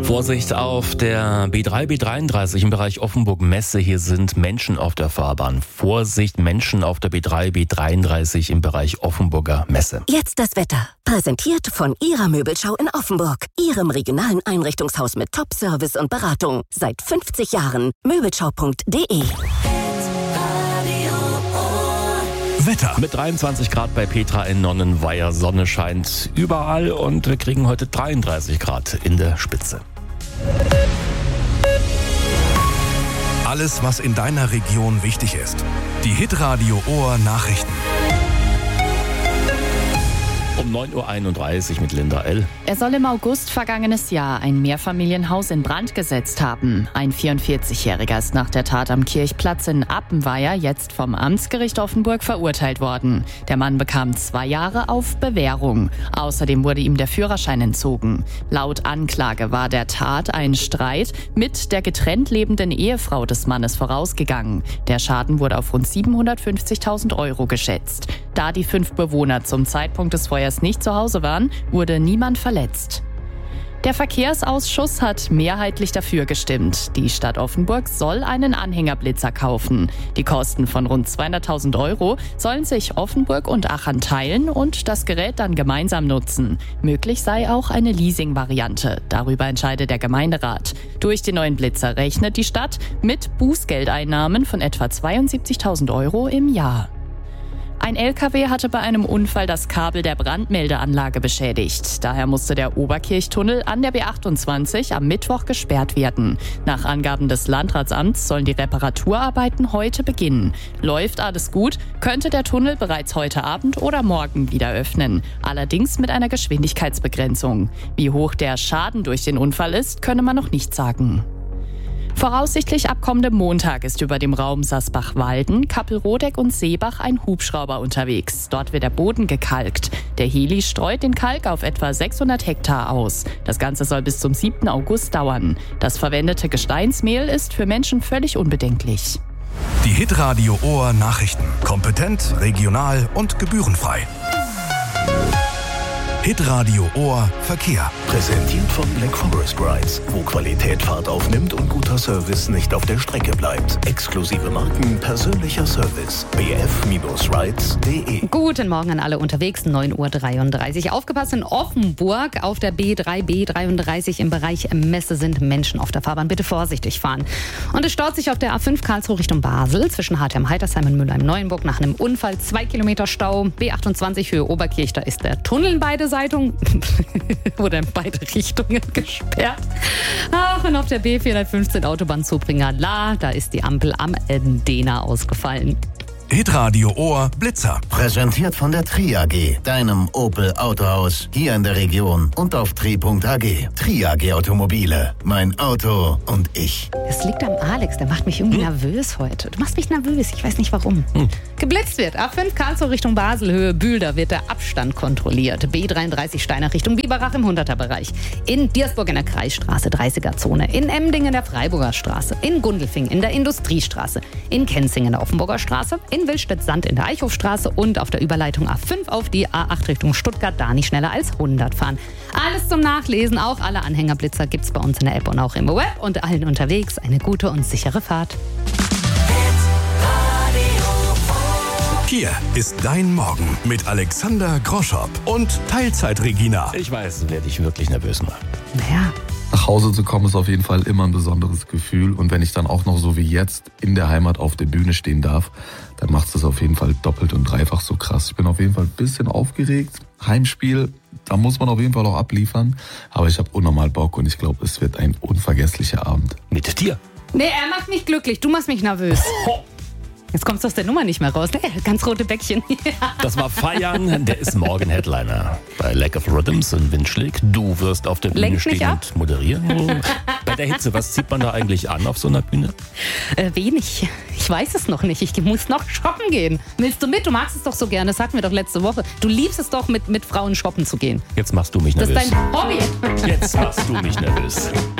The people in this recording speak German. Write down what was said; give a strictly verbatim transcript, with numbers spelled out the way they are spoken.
Vorsicht auf der B drei, B dreiunddreißig im Bereich Offenburg-Messe. Hier sind Menschen auf der Fahrbahn. Vorsicht, Menschen auf der B drei, B dreiunddreißig im Bereich Offenburger Messe. Jetzt das Wetter. Präsentiert von Ihrer Möbelschau in Offenburg. Ihrem regionalen Einrichtungshaus mit Top-Service und Beratung. Seit fünfzig Jahren. Möbelschau punkt de. Wetter. Mit dreiundzwanzig Grad bei Petra in Nonnenweier. Sonne scheint überall und wir kriegen heute dreiunddreißig Grad in der Spitze. Alles, was in deiner Region wichtig ist. Die Hitradio Ohr Nachrichten. Um neun Uhr einunddreißig mit Linda L. Er soll im August vergangenes Jahr ein Mehrfamilienhaus in Brand gesetzt haben. Ein vierundvierzigjähriger ist nach der Tat am Kirchplatz in Appenweier jetzt vom Amtsgericht Offenburg verurteilt worden. Der Mann bekam zwei Jahre auf Bewährung. Außerdem wurde ihm der Führerschein entzogen. Laut Anklage war der Tat ein Streit mit der getrennt lebenden Ehefrau des Mannes vorausgegangen. Der Schaden wurde auf rund siebenhundertfünfzigtausend Euro geschätzt. Da die fünf Bewohner zum Zeitpunkt des Feuers nicht zu Hause waren, wurde niemand verletzt. Der Verkehrsausschuss hat mehrheitlich dafür gestimmt. Die Stadt Offenburg soll einen Anhängerblitzer kaufen. Die Kosten von rund zweihunderttausend Euro sollen sich Offenburg und Aachen teilen und das Gerät dann gemeinsam nutzen. Möglich sei auch eine Leasing-Variante. Darüber entscheidet der Gemeinderat. Durch den neuen Blitzer rechnet die Stadt mit Bußgeldeinnahmen von etwa zweiundsiebzigtausend Euro im Jahr. Ein L K W hatte bei einem Unfall das Kabel der Brandmeldeanlage beschädigt. Daher musste der Oberkirchtunnel an der B achtundzwanzig am Mittwoch gesperrt werden. Nach Angaben des Landratsamts sollen die Reparaturarbeiten heute beginnen. Läuft alles gut, könnte der Tunnel bereits heute Abend oder morgen wieder öffnen. Allerdings mit einer Geschwindigkeitsbegrenzung. Wie hoch der Schaden durch den Unfall ist, könne man noch nicht sagen. Voraussichtlich ab kommendem Montag ist über dem Raum Sasbach-Walden, Kappelrodeck und Seebach ein Hubschrauber unterwegs. Dort wird der Boden gekalkt. Der Heli streut den Kalk auf etwa sechshundert Hektar aus. Das Ganze soll bis zum siebten August dauern. Das verwendete Gesteinsmehl ist für Menschen völlig unbedenklich. Die Hitradio Ohr Nachrichten. Kompetent, regional und gebührenfrei. Hitradio Ohr Verkehr. Präsentiert von Black Forest Rides, wo Qualität Fahrt aufnimmt und guter Service nicht auf der Strecke bleibt. Exklusive Marken, persönlicher Service. b f rides punkt de. Guten Morgen an alle unterwegs, neun Uhr dreiunddreißig. Aufgepasst, in Offenburg auf der B drei, B dreiunddreißig im Bereich Messe sind Menschen auf der Fahrbahn. Bitte vorsichtig fahren. Und es staut sich auf der A fünf Karlsruhe Richtung Basel zwischen Hartheim-Heitersheim und Mülheim-Neuenburg nach einem Unfall. Zwei Kilometer Stau. B achtundzwanzig Höhe Oberkirch, da ist der Tunnel in beide Seiten. Oder in beide Richtungen gesperrt. Ach, und auf der B vierhundertfünfzehn Autobahn Zubringer La, da ist die Ampel am Dena ausgefallen. Hitradio Ohr Blitzer. Präsentiert von der Tri A G, deinem Opel Autohaus hier in der Region und auf tri punkt a g. Tri A G Automobile, mein Auto und ich. Das liegt am Alex, der macht mich irgendwie hm? nervös heute. Du machst mich nervös, ich weiß nicht warum. Hm. Geblitzt wird. A fünf Karlsruhe Richtung Basel, Höhe Bühl, da wird der Abstand kontrolliert. B dreiunddreißig Steiner Richtung Biberach im hunderter Bereich. In Diersburg in der Kreisstraße, dreißiger Zone. In Emding in der Freiburger Straße. In Gundelfing in der Industriestraße. In Kenzing in der Offenburger Straße. In Willstedt-Sand in der Eichhofstraße und auf der Überleitung A fünf auf die A acht Richtung Stuttgart, da nicht schneller als hundert fahren. Alles zum Nachlesen, auch alle Anhängerblitzer gibt's bei uns in der App und auch im Web und allen unterwegs eine gute und sichere Fahrt. Hier ist dein Morgen mit Alexander Groschopp und Teilzeit-Regina. Ich weiß, werde ich wirklich nervös machen. Naja. Nach Hause zu kommen ist auf jeden Fall immer ein besonderes Gefühl. Und wenn ich dann auch noch so wie jetzt in der Heimat auf der Bühne stehen darf, dann macht es das auf jeden Fall doppelt und dreifach so krass. Ich bin auf jeden Fall ein bisschen aufgeregt. Heimspiel, da muss man auf jeden Fall auch abliefern. Aber ich habe unnormal Bock und ich glaube, es wird ein unvergesslicher Abend. Mit dir? Nee, er macht mich glücklich, du machst mich nervös. Oh. Jetzt kommst du aus der Nummer nicht mehr raus. Nee, ganz rote Bäckchen. Das war Feiern, der ist morgen Headliner. Bei Lack of Rhythms in Windschläg. Du wirst auf der Bühne Lenk stehen und moderieren. Bei der Hitze, was zieht man da eigentlich an auf so einer Bühne? Äh, wenig. Ich weiß es noch nicht. Ich muss noch shoppen gehen. Willst du mit? Du magst es doch so gerne. Das hatten wir doch letzte Woche. Du liebst es doch, mit, mit Frauen shoppen zu gehen. Jetzt machst du mich nervös. Das ist dein Hobby. Jetzt machst du mich nervös.